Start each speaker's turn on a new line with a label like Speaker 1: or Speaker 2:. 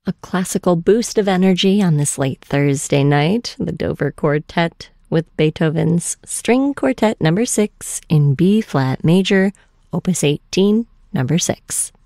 Speaker 1: A classical boost of energy on this late Thursday night. The Dover Quartet with Beethoven's String Quartet number 6 in B-flat major, opus 18, number 6.